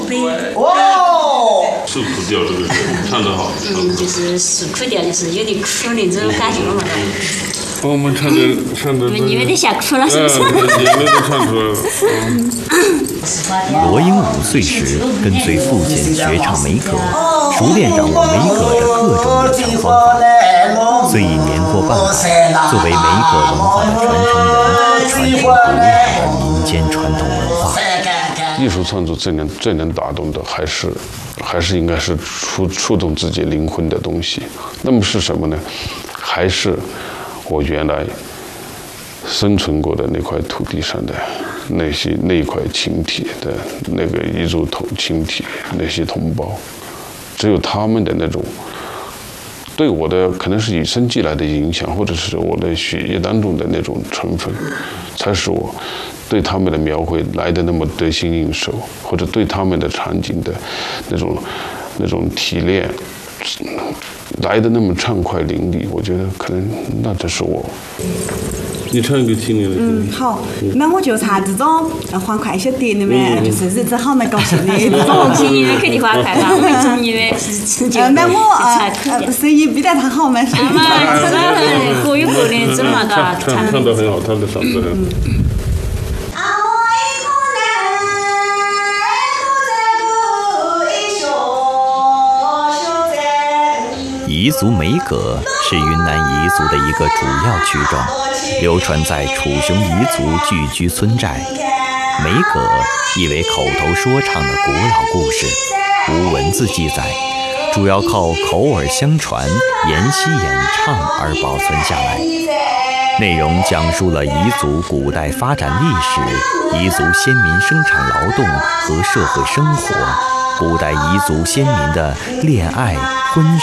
哦， 受苦调这个唱得好。 就是受苦调，就是有点苦的这种感觉嘛。 我们唱的， 你们得吓哭了是不是？ 眼泪都唱出来了。 罗英5岁时跟随父亲学唱梅歌，熟练掌握梅歌的各种演唱方法，虽已年过半百，作为梅歌文化的传承人，传承古老的民间传统文化。 艺术创作最能打动的，还是应该是触动自己灵魂的东西。那么是什么呢？还是我原来生存过的那块土地上的那一块青体的那个彝族青体那些同胞，只有他们的那种对我的可能是与生俱来的影响，或者是我的血液当中的那种成分，才使我对他们的描绘来的那么得心应手，或者对他们的场景的那种提炼来的那么畅快淋漓。我觉得可能那就是我。你唱一个青年的。 好，那我就唱这种欢快一些点的嘛，就是日子好蛮高兴的这种。 轻音乐肯定欢快吧，我们重音乐是持久的。 那我声音比他好嘛。 各有各的这么个唱得很好，他的嗓子很好。 彝族梅歌是云南彝族的一个主要曲种，流传在楚雄彝族聚居村寨。梅歌意为口头说唱的古老故事，无文字记载，主要靠口耳相传、沿袭演唱而保存下来。内容讲述了彝族古代发展历史、彝族先民生产劳动和社会生活、古代彝族先民的恋爱、婚